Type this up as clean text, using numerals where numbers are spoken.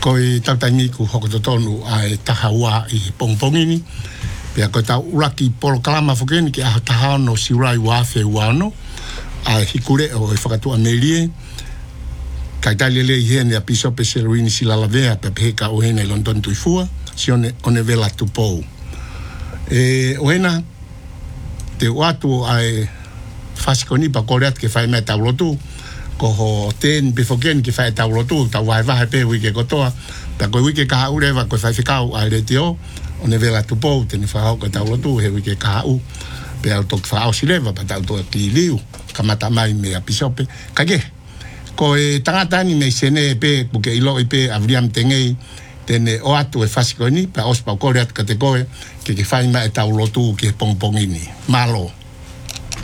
ko i tautangi ku hokototonu ai tahaua i pongpongini. Pea ko tau uraki polo kalama whakeni ki aho tahao no siurai wafe uano. Ai hikure o e whakatua melie. Kai tali le i hene a pisope seruini silalavea pe peheka o hene London tuifua. Si one vela tupou. Oena te watu ai fasikoni pa koreat ke whai mea taulotu. Ko ho ten bifoken ki whai taulotu. Tau wai wahe pe wike kotoa. Pea koe wike kaha urewa koe whai whikau ai retio. One vela tupou teni whahau ka taulotu he wike kaha u. Pea tok whao silewa pa tau toa ki liu. Kamata mai mea pisope. Kage. Ko e tangatani nei sene pe puke ilo i pe avriam tengei tene o atu e fasikoni pa ospa o koreat ka te koe ke whai mea taulotu ke pongpongini. Malo.